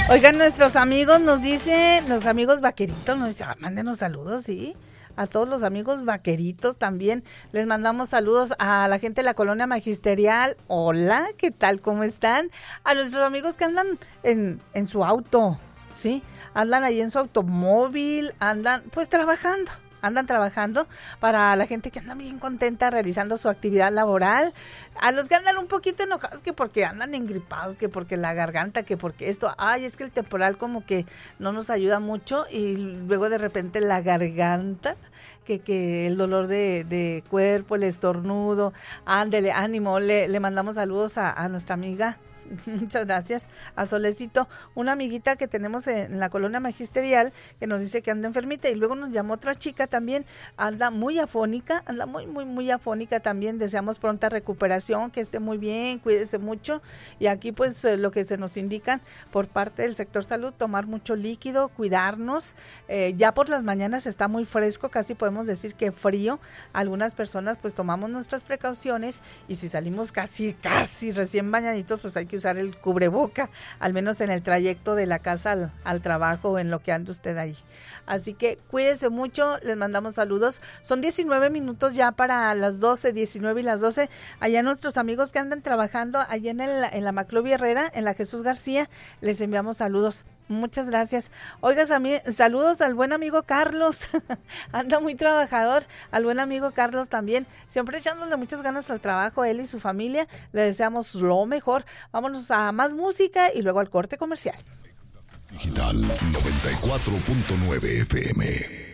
Oigan, nuestros amigos nos dicen, los amigos vaqueritos nos dicen, mándenos saludos, ¿sí? A todos los amigos vaqueritos también les mandamos saludos, a la gente de la colonia magisterial. Hola, ¿qué tal? ¿Cómo están? A nuestros amigos que andan en su auto, ¿sí? Andan ahí en su automóvil, andan pues trabajando para la gente que anda bien contenta realizando su actividad laboral, a los que andan un poquito enojados que porque andan engripados, que porque la garganta, que porque esto, es que el temporal como que no nos ayuda mucho y luego de repente la garganta, que el dolor de cuerpo, el estornudo, ándele, ánimo, le mandamos saludos a nuestra amiga. Muchas gracias a Solecito, una amiguita que tenemos en la colonia magisterial que nos dice que anda enfermita, y luego nos llamó otra chica también, anda muy afónica, anda muy afónica también. Deseamos pronta recuperación, que esté muy bien, cuídese mucho, y aquí pues lo que se nos indican por parte del sector salud, tomar mucho líquido, cuidarnos, ya por las mañanas está muy fresco, casi podemos decir que frío, algunas personas pues tomamos nuestras precauciones, y si salimos casi recién bañaditos, pues hay que usar el cubreboca, al menos en el trayecto de la casa al trabajo o en lo que anda usted ahí. Así que cuídese mucho, les mandamos saludos. Son 19 minutos ya para las 12, 19 y las 12. Allá nuestros amigos que andan trabajando allá en la Maclovia Herrera, en la Jesús García, les enviamos saludos. Muchas gracias. Oiga, saludos al buen amigo Carlos, anda muy trabajador, al buen amigo Carlos también, siempre echándole muchas ganas al trabajo, él y su familia, le deseamos lo mejor. Vámonos a más música y luego al corte comercial. Digital 94.9 FM.